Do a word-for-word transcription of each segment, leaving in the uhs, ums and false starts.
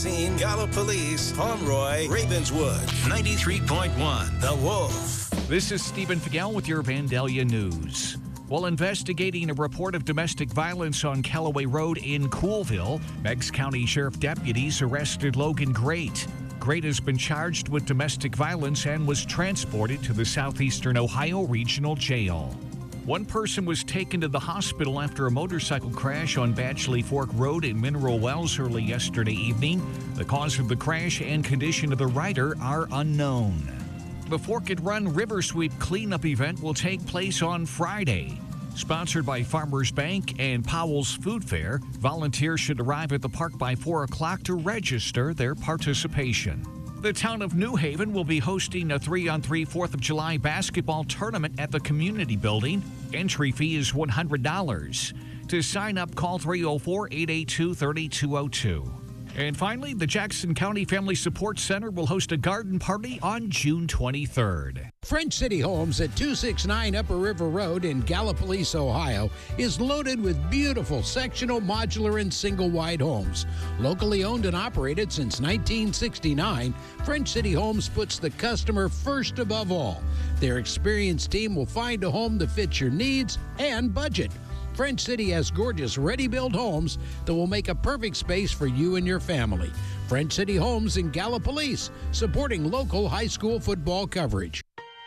Scene, Gallipolis, Pomeroy, Ravenswood, ninety-three point one, The Wolf. This is Stephen Figel with your Vandalia News. While investigating a report of domestic violence on Callaway Road in Coolville, Meigs County Sheriff deputies arrested Logan Great. Great has been charged with domestic violence and was transported to the Southeastern Ohio Regional Jail. One person was taken to the hospital after a motorcycle crash on Batchley Fork Road in Mineral Wells early yesterday evening. The cause of the crash and condition of the rider are unknown. The Forked Run River Sweep cleanup event will take place on Friday. Sponsored by Farmers Bank and Powell's Food Fair, volunteers should arrive at the park by four o'clock to register their participation. The town of New Haven will be hosting a three on three fourth of July basketball tournament at the community building. Entry fee is one hundred dollars. To sign up, call three oh four, eight eight two, three two oh two. And finally, the Jackson County Family Support Center will host a garden party on June twenty-third. French City Homes at two sixty-nine Upper River Road in Gallipolis, Ohio, is loaded with beautiful sectional, modular, and single-wide homes. Locally owned and operated since nineteen sixty-nine, French City Homes puts the customer first above all. Their experienced team will find a home that fits your needs and budget. French City has gorgeous ready-built homes that will make a perfect space for you and your family. French City Homes in Gallipolis, supporting local high school football coverage.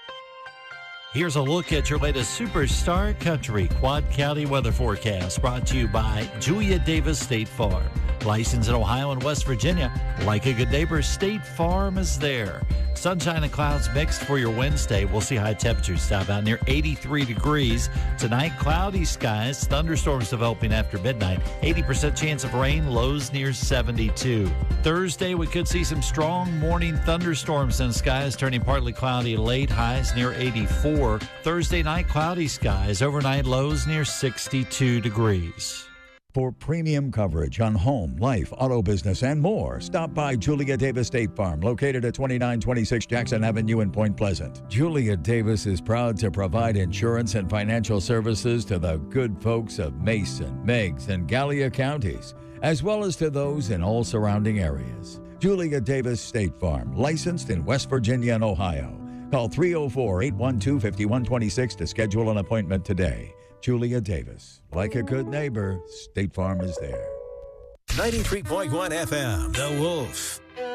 Here's a look at your latest Superstar Country Quad County weather forecast, brought to you by Julia Davis State Farm. Licensed in Ohio and West Virginia. Like a good neighbor, State Farm is there. Sunshine and clouds mixed for your Wednesday. We'll see high temperatures top out near eighty-three degrees. Tonight, cloudy skies, thunderstorms developing after midnight. eighty percent chance of rain, lows near seventy-two. Thursday, we could see some strong morning thunderstorms in skies, turning partly cloudy late, highs near eighty-four. Thursday night, cloudy skies, overnight lows near sixty-two degrees. For premium coverage on home, life, auto business, and more, stop by Julia Davis State Farm, located at twenty-nine twenty-six Jackson Avenue in Point Pleasant. Julia Davis is proud to provide insurance and financial services to the good folks of Mason, Meigs, and Gallia counties, as well as to those in all surrounding areas. Julia Davis State Farm, licensed in West Virginia and Ohio. Call three oh four, eight one two, five one two six to schedule an appointment today. Julia Davis. Like a good neighbor, State Farm is there. ninety-three point one F M, The Wolf.